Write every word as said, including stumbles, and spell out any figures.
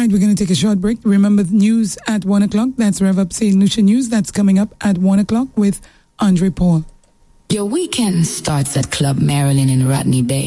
right, we're going to take a short break. Remember the news at one o'clock. That's Rev Up Saint Lucia News. That's coming up at one o'clock with Andre Paul. Your weekend starts at Club Marilyn in Rodney Bay.